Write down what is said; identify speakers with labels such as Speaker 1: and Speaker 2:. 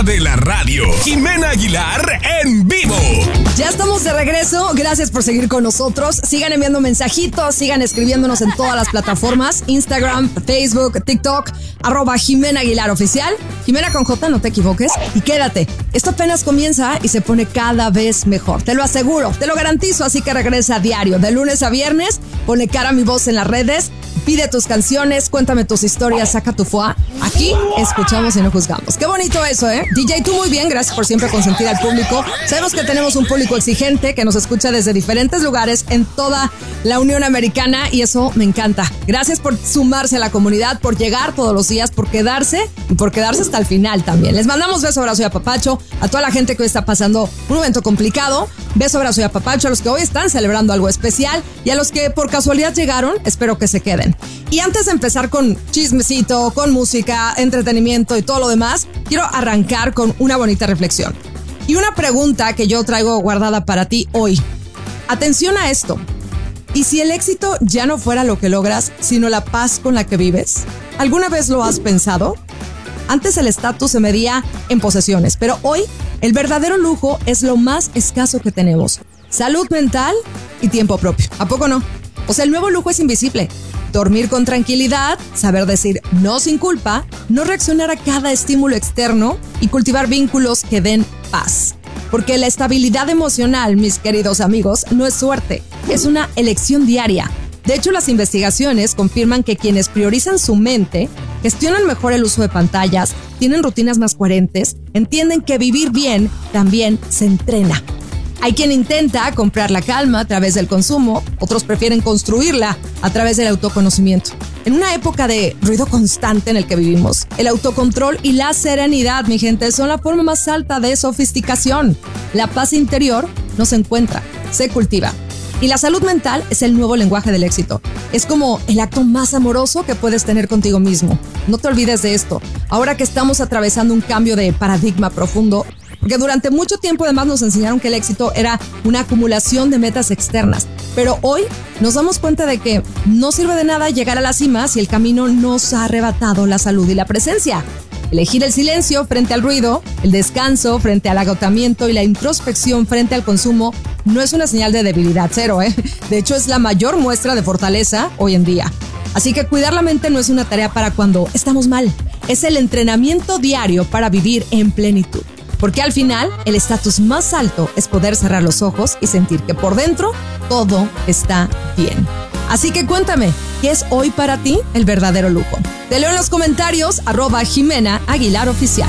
Speaker 1: de la radio. Jimena Aguilar en vivo.
Speaker 2: Ya estamos de regreso. Gracias por seguir con nosotros. Sigan enviando mensajitos, sigan escribiéndonos en todas las plataformas: Instagram, Facebook, TikTok, @Jimena Aguilar Oficial. Jimena con J, no te equivoques. Y quédate. Esto apenas comienza y se pone cada vez mejor. Te lo aseguro, te lo garantizo. Así que regresa a diario, de lunes a viernes. Pone cara a mi voz en las redes. Pide tus canciones, cuéntame tus historias, saca tu foie. Aquí escuchamos y no juzgamos. Qué bonito eso, ¿eh? DJ, tú muy bien, gracias por siempre consentir al público. Sabemos que tenemos un público exigente que nos escucha desde diferentes lugares en toda la Unión Americana y eso me encanta. Gracias por sumarse a la comunidad, por llegar todos los días, por quedarse y por quedarse hasta el final también. Les mandamos beso, abrazo y apapacho a toda la gente que hoy está pasando un momento complicado. Beso, abrazo y apapacho a los que hoy están celebrando algo especial y a los que por casualidad llegaron, espero que se queden. Y antes de empezar con chismecito, con música, entretenimiento y todo lo demás, quiero arrancar con una bonita reflexión. Y una pregunta que yo traigo guardada para ti hoy. Atención a esto. ¿Y si el éxito ya no fuera lo que logras, sino la paz con la que vives? ¿Alguna vez lo has pensado? Antes el estatus se medía en posesiones, pero hoy el verdadero lujo es lo más escaso que tenemos. Salud mental y tiempo propio. ¿A poco no? O sea, el nuevo lujo es invisible. Dormir con tranquilidad, saber decir no sin culpa, no reaccionar a cada estímulo externo y cultivar vínculos que den paz. Porque la estabilidad emocional, mis queridos amigos, no es suerte, es una elección diaria. De hecho, las investigaciones confirman que quienes priorizan su mente, gestionan mejor el uso de pantallas, tienen rutinas más coherentes, entienden que vivir bien también se entrena. Hay quien intenta comprar la calma a través del consumo, otros prefieren construirla a través del autoconocimiento. En una época de ruido constante en el que vivimos, el autocontrol y la serenidad, mi gente, son la forma más alta de sofisticación. La paz interior no se encuentra, se cultiva. Y la salud mental es el nuevo lenguaje del éxito. Es como el acto más amoroso que puedes tener contigo mismo. No te olvides de esto. Ahora que estamos atravesando un cambio de paradigma profundo, porque durante mucho tiempo además nos enseñaron que el éxito era una acumulación de metas externas. Pero hoy nos damos cuenta de que no sirve de nada llegar a la cima si el camino nos ha arrebatado la salud y la presencia. Elegir el silencio frente al ruido, el descanso frente al agotamiento y la introspección frente al consumo no es una señal de debilidad, cero, ¿eh? De hecho, es la mayor muestra de fortaleza hoy en día. Así que cuidar la mente no es una tarea para cuando estamos mal. Es el entrenamiento diario para vivir en plenitud. Porque al final, el estatus más alto es poder cerrar los ojos y sentir que por dentro todo está bien. Así que cuéntame, ¿qué es hoy para ti el verdadero lujo? Te leo en los comentarios, @Jimena Aguilar Oficial.